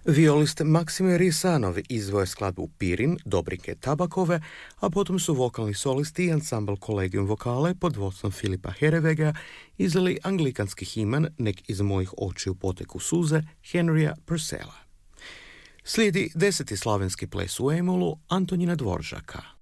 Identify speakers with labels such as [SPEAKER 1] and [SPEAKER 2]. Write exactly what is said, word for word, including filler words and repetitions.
[SPEAKER 1] Violist Maksimir Risanov izveo je skladbu Pirin Dobrike Tabakove, a potom su vokalni solisti i ansambl Collegium Vocale pod vodstvom Filipa Herevega izveli anglikanski himan Nek iz mojih očiju poteku suze Henrya Purcella. Slijedi deseti slavenski ples u E-molu Antonina Dvoržaka.